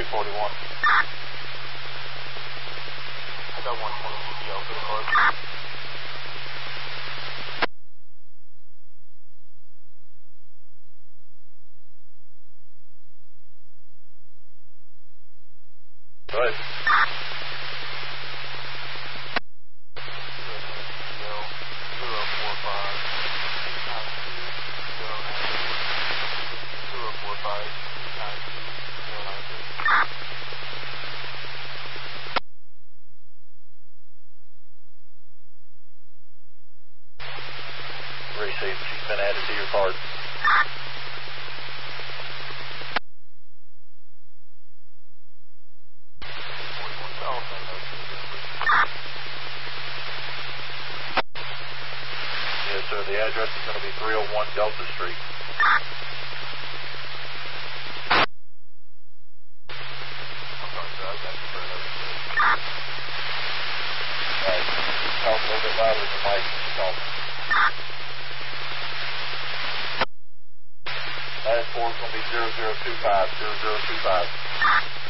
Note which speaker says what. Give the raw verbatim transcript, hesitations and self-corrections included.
Speaker 1: forty-one. I got one twenty G P L for the car.
Speaker 2: Go ahead. Received. She's been added to your card. Yes, sir. The address is going to be three oh one Delta Street. Alright. Talk a little bit louder than Mike. Talk. Last four is going to be zero zero two five, zero zero two five.